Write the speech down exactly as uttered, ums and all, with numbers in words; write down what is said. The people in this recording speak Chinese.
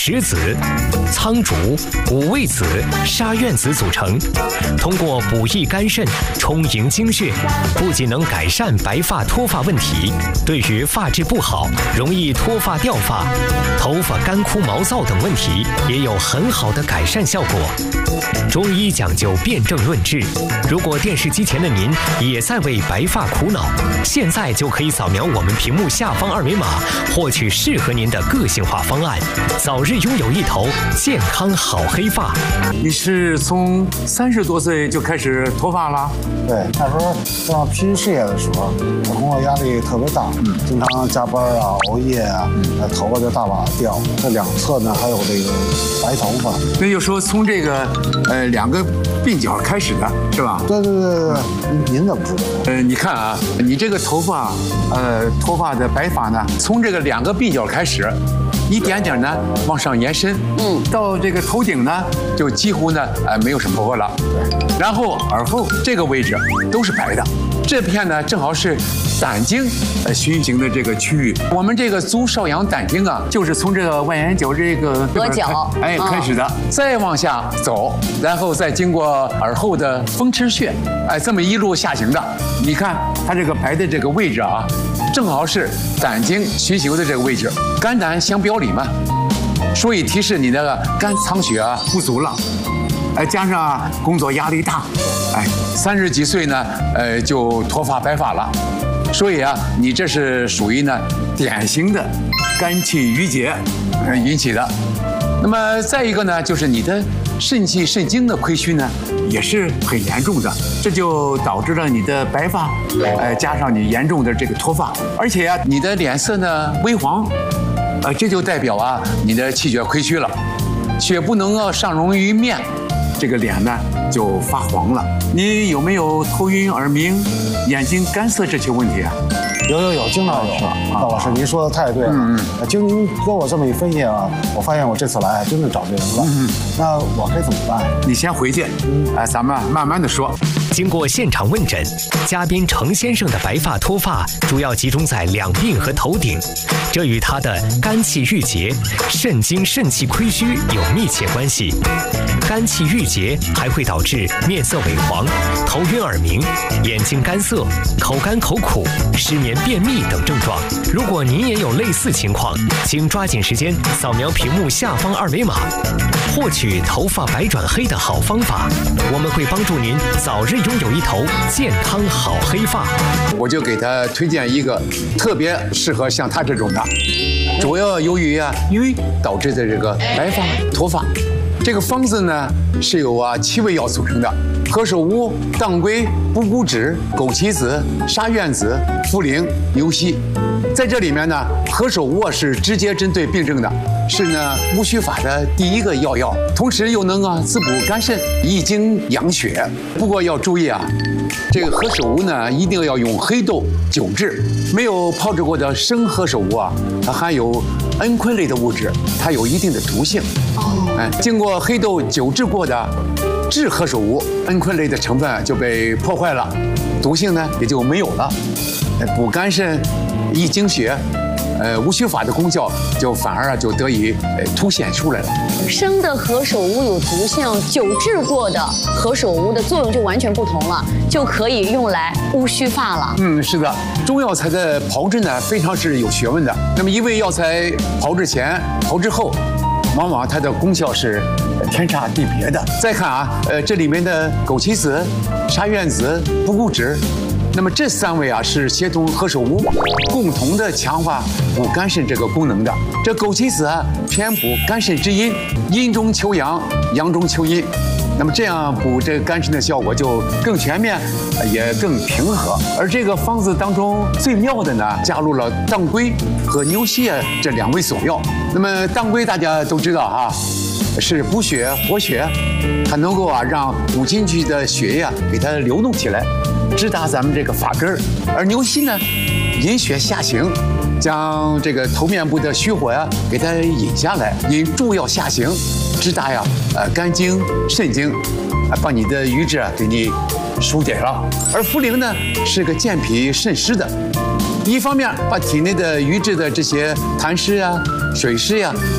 石子、苍竹、五味子、沙苑子组成，通过补益肝肾、充盈精血，不仅能改善白发脱发问题，对于发质不好、容易脱发掉发、头发干枯毛躁等问题，也有很好的改善效果。中医讲究辨证论治，如果电视机前的您也在为白发苦恼，现在就可以扫描我们屏幕下方二维码，获取适合您的个性化方案，早日拥有一头健康好黑发。 你是从三十多岁就开始脱发了？ 对，那时候上拼事业的时候，我工作压力特别大，嗯，经常加班啊、熬夜啊，嗯，头发就大把掉。这两侧呢还有这个白头发。 那就说从这个呃两个鬓角开始的是吧？ 对对对对，您怎么知道？ 呃，你看啊，你这个头发，呃，脱发的白发呢，从这个两个鬓角开始。一点点呢往上延伸，嗯，到这个头顶呢，就几乎呢，呃，没有什么头发了。对，然后耳后这个位置都是白的，这片呢正好是胆经呃循行的这个区域。我们这个足少阳胆经啊，就是从这个外眼角这个额角哎开始的，再往下走，然后再经过耳后的风池穴，哎，这么一路下行的。你看它这个白的这个位置啊，正好是胆经循行的这个位置，肝胆相表里嘛，所以提示你的肝藏血啊不足了，哎，加上啊工作压力大，哎，三十几岁呢，呃就脱发白发了，所以啊你这是属于呢典型的肝气郁结呃引起的。那么再一个呢，就是你的肾气肾精的亏虚呢，也是很严重的，这就导致了你的白发，呃，加上你严重的这个脱发，而且啊，你的脸色呢微黄，呃，这就代表啊你的气血亏虚了，血不能够上溶于面，这个脸呢就发黄了。你有没有头晕耳鸣、眼睛干涩这些问题啊？ 有有有，经常有。高老师，您说的太对了。嗯嗯。经您跟我这么一分析啊，我发现我这次来真的找对人了。嗯。那我该怎么办？ 你先回去，哎，咱们慢慢的说。 经过现场问诊，嘉宾程先生的白发脱发主要集中在两鬓和头顶，这与他的肝气郁结、肾精肾气亏虚有密切关系。肝气郁结还会导致面色萎黄、头晕耳鸣、眼睛干涩、口干口苦、失眠便秘等症状。如果您也有类似情况，请抓紧时间扫描屏幕下方二维码，获取头发白转黑的好方法。我们会帮助您早日拥有一头健康好黑发。 我就给他推荐一个特别适合像他这种的，主要由于啊瘀导致的这个白发脱发。这个方子呢是由啊七味药组成的，何首乌、当归、补骨脂、枸杞子、沙苑子、茯苓、牛膝。在这里面呢，何首乌啊是直接针对病症的，是呢乌虚法的第一个药药，同时又能啊滋补肝肾、益精养血。不过要注意啊，这个何首乌呢一定要用黑豆久制，没有泡制过的生何首乌啊，它含有蒽醌类的物质，它有一定的毒性。哦，哎，经过黑豆久制过的制何首乌，蒽醌类的成分就被破坏了，毒性呢也就没有了，补肝肾、益精血，呃，乌虚法的功效就反而啊就得以呃凸显出来了。 生的何首乌有毒性，久制过的何首乌的作用就完全不同了，就可以用来乌须发了。 嗯，是的，中药材的炮制呢非常是有学问的。那么一味药材炮制前、炮制后，往往它的功效是天差地别的。再看啊，呃，这里面的枸杞子、沙苑子、补骨脂。那么这三味啊是协同何首乌，共同的强化补肝肾这个功能的。这枸杞子啊偏补肝肾之阴，阴中求阳，阳中求阴。那么这样补这个肝肾的效果就更全面，也更平和。而这个方子当中最妙的呢，加入了当归和牛膝这两味佐料。那么当归大家都知道哈，是补血活血，它能够啊让补进去的血液给它流动起来，直达咱们这个发根儿。而牛膝呢，引血下行，将这个头面部的虚火呀给它引下来，引诸药下行，直达呀呃肝经、肾经，啊把你的瘀滞啊给你疏解了。而茯苓呢是个健脾渗湿的，一方面把体内的瘀滞的这些痰湿呀、水湿呀